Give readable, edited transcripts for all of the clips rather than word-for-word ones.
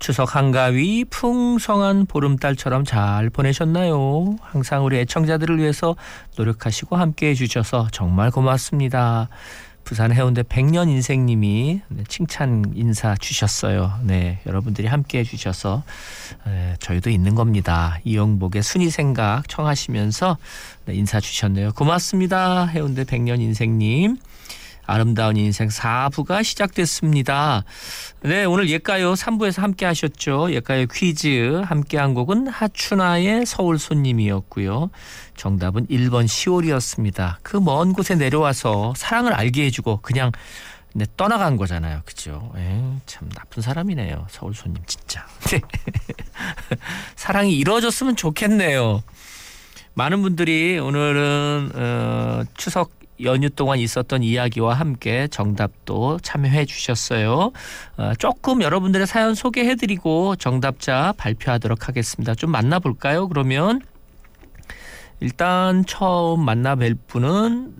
추석 한가위 풍성한 보름달처럼 잘 보내셨나요? 항상 우리 애청자들을 위해서 노력하시고 함께해 주셔서 정말 고맙습니다. 부산 해운대 백년 인생님이 칭찬 인사 주셨어요. 네, 여러분들이 함께해 주셔서 저희도 있는 겁니다. 이영복의 순위 생각 청하시면서 인사 주셨네요. 고맙습니다. 해운대 백년 인생님. 아름다운 인생 4부가 시작됐습니다. 네, 오늘 옛가요 3부에서 함께 하셨죠. 옛가요 퀴즈 함께한 곡은 하춘아의 서울 손님이었고요. 정답은 1번 10월이었습니다. 그 먼 곳에 내려와서 사랑을 알게 해주고 그냥 떠나간 거잖아요. 그죠? 참 나쁜 사람이네요. 서울 손님 진짜. 사랑이 이루어졌으면 좋겠네요. 많은 분들이 오늘은 추석 연휴 동안 있었던 이야기와 함께 정답도 참여해 주셨어요. 조금 여러분들의 사연 소개해드리고 정답자 발표하도록 하겠습니다. 좀 만나볼까요? 그러면 일단 처음 만나뵐 분은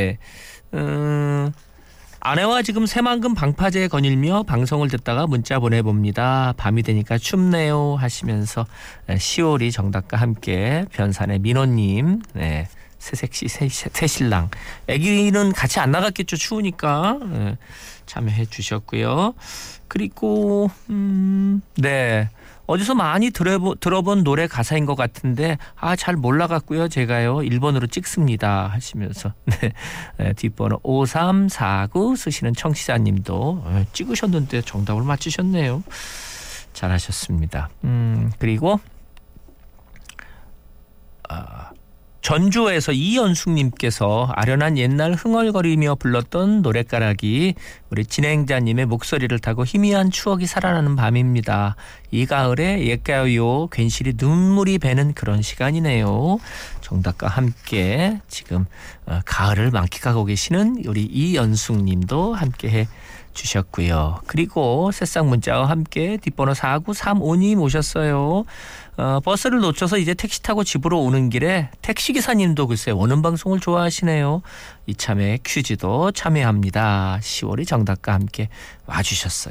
아내와 지금 새만금 방파제 거닐며 방송을 듣다가 문자 보내봅니다. 밤이 되니까 춥네요 하시면서 10월이 정답과 함께 변산의 민호님 새색시 새신랑 아기는 같이 안 나갔겠죠. 추우니까 참여해 주셨고요. 그리고 어디서 많이 들어본 노래 가사인 것 같은데 잘 몰라갔고요. 제가요 1번으로 찍습니다 하시면서 뒷번호 5349 쓰시는 청취자님도 찍으셨는데 정답을 맞추셨네요. 잘하셨습니다. 그리고 전주에서 이연숙님께서 아련한 옛날 흥얼거리며 불렀던 노랫가락이 우리 진행자님의 목소리를 타고 희미한 추억이 살아나는 밤입니다. 이 가을에 옛가요 괜시리 눈물이 배는 그런 시간이네요. 정답과 함께 지금 가을을 만끽하고 계시는 우리 이연숙님도 함께해 주셨고요. 그리고 새싹 문자와 함께 뒷번호 4935님 오셨어요. 버스를 놓쳐서 이제 택시 타고 집으로 오는 길에 택시기사님도 글쎄 오는 방송을 좋아하시네요. 이참에 퀴즈도 참여합니다. 10월이 정답과 함께 와주셨어요.